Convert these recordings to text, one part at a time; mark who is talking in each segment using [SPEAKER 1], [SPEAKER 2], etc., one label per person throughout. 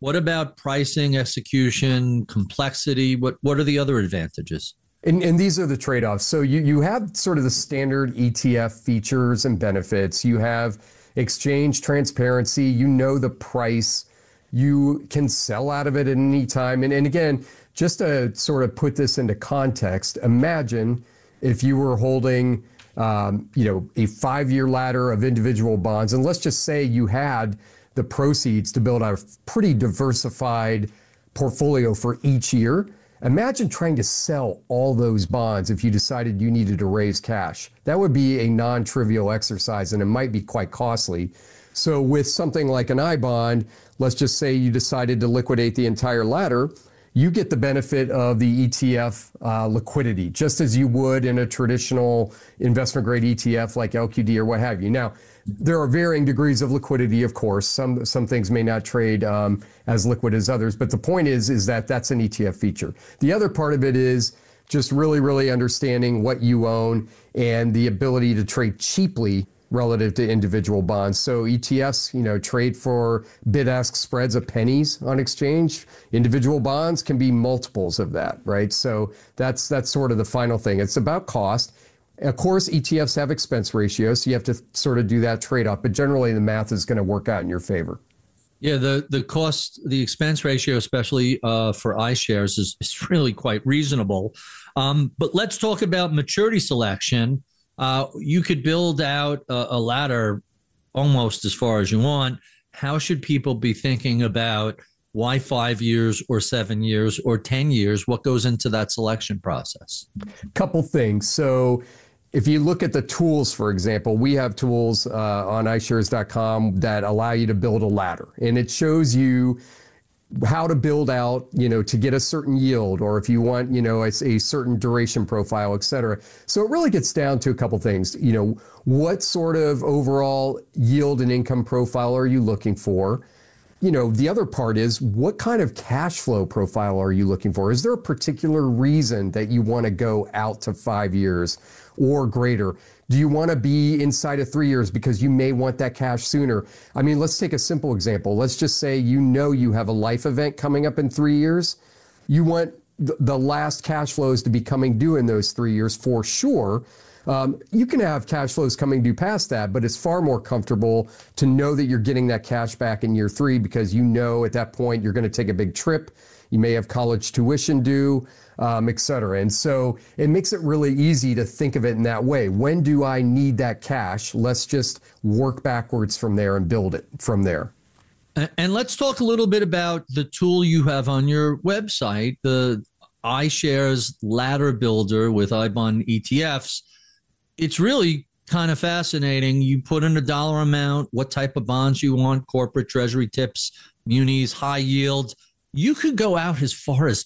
[SPEAKER 1] What about pricing, execution, complexity? What are the other advantages?
[SPEAKER 2] And these are the trade-offs. So you have sort of the standard ETF features and benefits. You have exchange transparency. You know the price. You can sell out of it at any time. And again, just to sort of put this into context, imagine if you were holding a 5-year ladder of individual bonds, and let's just say you had the proceeds to build a pretty diversified portfolio for each year. Imagine trying to sell all those bonds if you decided you needed to raise cash. That would be a non-trivial exercise, and it might be quite costly. So with something like an I bond, let's just say you decided to liquidate the entire ladder, you get the benefit of the ETF liquidity, just as you would in a traditional investment grade ETF like LQD or what have you. Now, there are varying degrees of liquidity, of course. Some things may not trade as liquid as others, but the point is that that's an ETF feature. The other part of it is just really, really understanding what you own and the ability to trade cheaply relative to individual bonds. So ETFs, trade for bid-ask spreads of pennies on exchange. Individual bonds can be multiples of that, right? So that's sort of the final thing. It's about cost. Of course, ETFs have expense ratios, so you have to sort of do that trade-off, but generally the math is going to work out in your favor.
[SPEAKER 1] Yeah, the expense ratio, especially for iShares, is really quite reasonable. But let's talk about maturity selection. You could build out a ladder almost as far as you want. How should people be thinking about why 5 years or 7 years or 10 years? What goes into that selection process?
[SPEAKER 2] Couple things. So if you look at the tools, for example, we have tools on iShares.com that allow you to build a ladder, and it shows you how to build out, to get a certain yield, or if you want, a certain duration profile, et cetera. So it really gets down to a couple things. What sort of overall yield and income profile are you looking for? The other part is, what kind of cash flow profile are you looking for? Is there a particular reason that you want to go out to 5 years or greater? Do you want to be inside of 3 years because you may want that cash sooner? I mean, let's take a simple example. Let's just say you have a life event coming up in 3 years. You want the last cash flows to be coming due in those 3 years for sure. You can have cash flows coming due past that, but it's far more comfortable to know that you're getting that cash back in year 3, because at that point you're going to take a big trip. You may have college tuition due, et cetera. And so it makes it really easy to think of it in that way. When do I need that cash? Let's just work backwards from there and build it from there.
[SPEAKER 1] And let's talk a little bit about the tool you have on your website, the iShares Ladder Builder with iBond ETFs. It's really kind of fascinating. You put in a dollar amount, what type of bonds you want, corporate, treasury tips, munis, high yield. You could go out as far as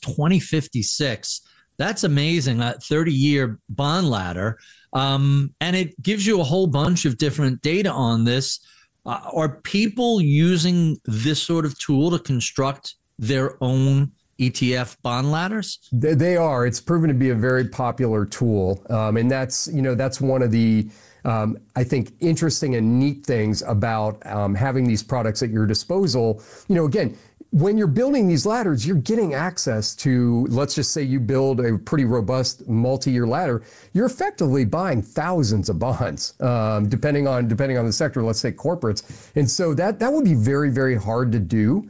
[SPEAKER 1] 2056. That's amazing, that 30-year bond ladder. And it gives you a whole bunch of different data on this. Are people using this sort of tool to construct their own ETF bond ladders?
[SPEAKER 2] They are. It's proven to be a very popular tool. And that's one of the, I think, interesting and neat things about having these products at your disposal. Again, when you're building these ladders, you're getting access to, let's just say you build a pretty robust multi-year ladder, you're effectively buying thousands of bonds, depending on the sector, let's say corporates. And so that would be very, very hard to do.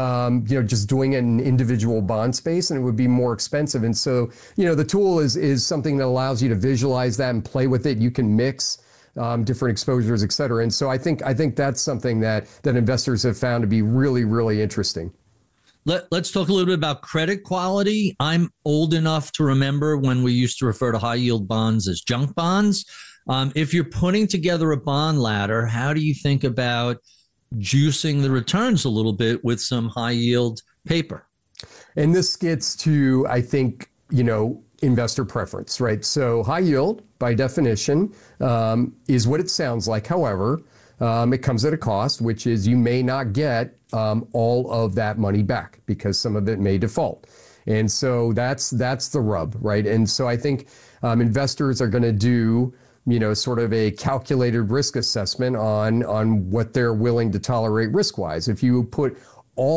[SPEAKER 2] Just doing it in individual bond space, and it would be more expensive. And so, the tool is something that allows you to visualize that and play with it. You can mix different exposures, et cetera. And so I think that's something that investors have found to be really, really interesting.
[SPEAKER 1] Let's talk a little bit about credit quality. I'm old enough to remember when we used to refer to high yield bonds as junk bonds. If you're putting together a bond ladder, how do you think about juicing the returns a little bit with some high yield paper?
[SPEAKER 2] And this gets to, I think, investor preference, right? So high yield, by definition, is what it sounds like. However, it comes at a cost, which is you may not get all of that money back because some of it may default. And so that's the rub, right? And so I think investors are going to do sort of a calculated risk assessment on what they're willing to tolerate risk-wise. If you put